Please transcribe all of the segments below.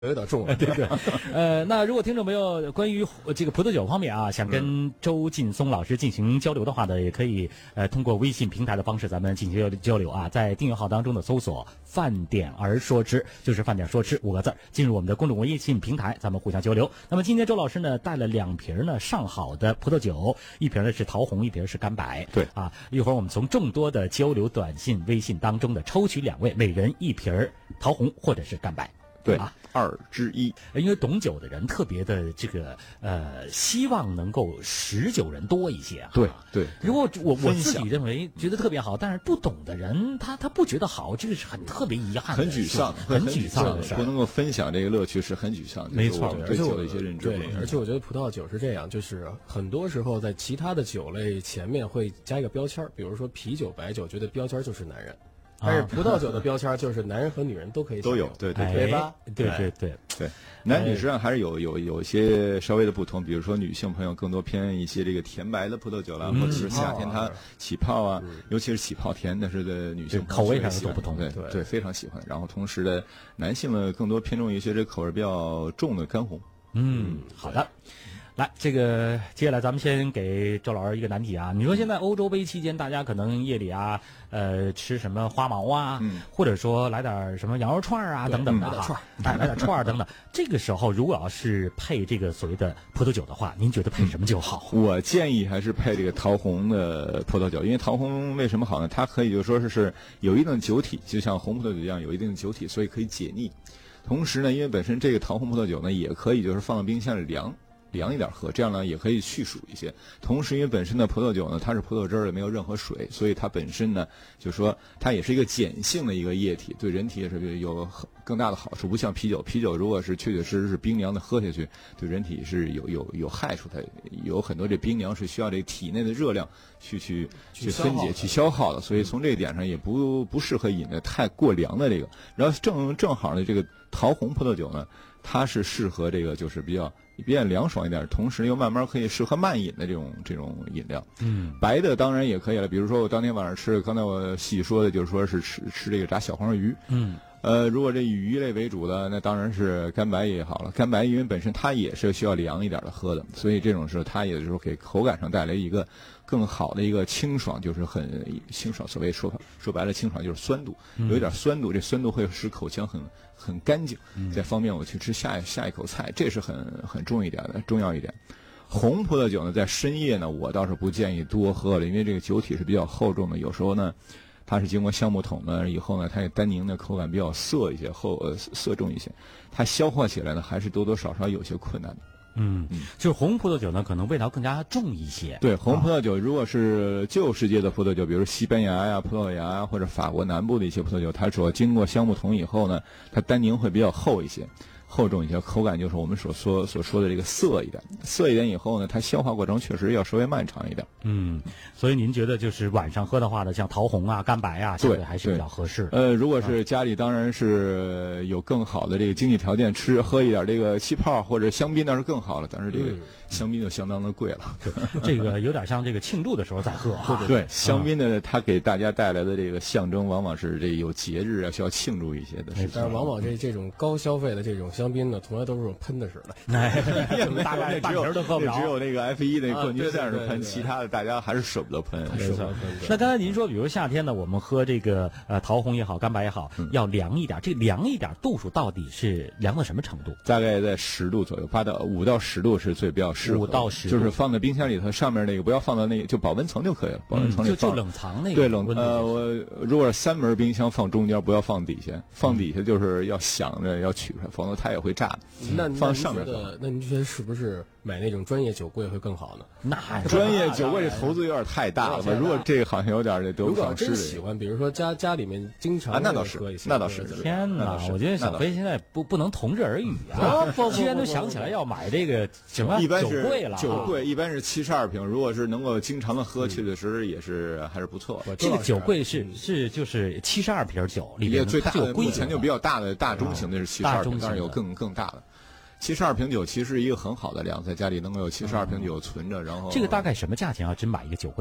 有点重了。 对对，那如果听众朋友关于这个葡萄酒方面啊，想跟周劲松老师进行交流的话呢，也可以通过微信平台的方式咱们进行交流啊，在订阅号当中的搜索饭点儿说吃，就是饭点说吃5个字，进入我们的公众微信平台，咱们互相交流。那么今天周老师呢带了2瓶呢上好的葡萄酒，一瓶呢是桃红，一瓶是干白。 对啊，一会儿我们从众多的交流短信、微信当中的抽取2位，每人1瓶桃红或者是干白。 对啊 ，2之1。 因为懂酒的人特别的这个希望能够识酒人多一些啊。 对对， 如果我自己认为觉得特别好，但是不懂的人他不觉得好，这个是很特别遗憾的， 很沮丧， 很沮丧的事儿。 不能够分享这个乐趣是很沮丧的。 没错， 对酒的一些认知。 对，而且我觉得葡萄酒是这样，就是很多时候在其他的酒类前面会加一个标签，比如说啤酒、白酒，觉得标签就是男人。但是葡萄酒的标签就是男人和女人都可以都有，对对对吧？ 对对对对，男女实际上还是有一些稍微的不同，比如说女性朋友更多偏一些这个甜白的葡萄酒啦，或者是夏天它起泡啊，尤其是起泡甜的是的女性口味上都不同， 对，非常喜欢。然后同时的男性呢更多偏重一些这口味比较重的干红。 好的。来，这个接下来咱们先给周老师一个难题啊！你说现在欧洲杯期间，大家可能夜里啊，吃什么花毛啊，或者说来点什么羊肉串啊等等的哈，来点串等等。这个时候如果要是配这个所谓的葡萄酒的话，您觉得配什么酒好？ 我建议还是配这个桃红的葡萄酒，因为桃红为什么好呢？它可以就说是有一定的酒体，就像红葡萄酒一样有一定的酒体，所以可以解腻。同时呢，因为本身这个桃红葡萄酒呢，也可以就是放到冰箱里凉一点喝，这样呢也可以去暑一些。同时因为本身的葡萄酒呢它是葡萄汁儿，没有任何水，所以它本身呢就是说它也是一个碱性的一个液体，对人体也是有更大的好处。不像啤酒如果是确确实实是冰凉的喝下去，对人体是有害处，它有很多这冰凉是需要这体内的热量去分解去消耗的，所以从这一点上也不适合饮的太过凉的这个。然后正好呢这个桃红葡萄酒呢它是适合这个就是比较凉爽一点，同时又慢慢可以适合慢饮的这种饮料。白的当然也可以了，比如说我当天晚上吃，刚才我细说的就是说是吃这个炸小黄鱼。如果这以鱼类为主的，那当然是干白也好了。干白因为本身它也是需要凉一点的喝的，所以这种是它也就是说给口感上带来一个更好的一个清爽，就是很清爽。所谓说白了，清爽就是酸度，有一点酸度，这酸度会使口腔很干净，在方便我去吃下一口菜，这是很重要一点。红葡萄酒呢，在深夜呢，我倒是不建议多喝了，因为这个酒体是比较厚重的，有时候呢。它是经过橡木桶呢以后呢，它也单宁的口感比较涩一些，涩重一些，它消化起来呢还是多多少少有些困难的。 就是红葡萄酒呢，可能味道更加重一些。 对，红葡萄酒如果是旧世界的葡萄酒，比如西班牙呀、葡萄牙呀或者法国南部的一些葡萄酒，它所经过橡木桶以后呢，它单宁会比较厚一些。厚重一些，口感就是我们所说的这个涩一点以后呢，它消化过程确实要稍微漫长一点。 所以您觉得就是晚上喝的话呢，像桃红啊、干白啊，相对还是比较合适的。 如果是家里当然是有更好的这个经济条件，喝一点这个气泡或者香槟那是更好了，但是这个香槟就相当的贵了。 这个有点像这个庆祝的时候再喝啊。 对，香槟呢，它给大家带来的这个象征，往往是这有节日啊，需要庆祝一些的事情。 但是往往这种高消费的这种香槟呢，从来都是喷的似的， 大概半瓶都喝不着。 只有那个 F1那冠军赛是喷，其他的大家还是舍不得喷。 那刚才您说，比如夏天呢，我们喝这个桃红也好，干白也好，要凉一点。这凉一点度数到底是凉到什么程度？ 大概在10度左右，5到10度是最比较适合。 5到10度， 就是放在冰箱里头，上面那个不要放到那个就保温层就可以了。保温层里就冷藏那个。 对，我如果是3门冰箱放中间，不要放底下，放底下就是要想着要取出来，否则它也会炸。放上面那您觉得是不是买那种专业酒柜会更好呢？ 那专业酒柜这投资有点太大了吧？如果这个好像有点得不偿失。 如果真喜欢，比如说家里面经常那倒是喝一些， 那倒是。 天哪！我觉得小飞现在不能同日而语啊！既然都想起来要买这个什么酒柜了， 酒柜一般是72瓶，如果是能够经常的喝，确确实实也是还是不错。 这个酒柜是就是72瓶酒里面最大的， 目前就比较大的大中型的是72瓶，当然有更大的。72瓶酒其实是一个很好的量，在家里能够有72瓶酒存着，然后这个大概什么价钱啊？真买一个酒柜的话，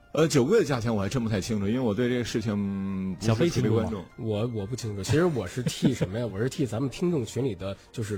酒柜的价钱我还真不太清楚，因为我对这个事情不是特别关注。 我不清楚，其实我是替什么呀？我是替咱们听众群里的，就是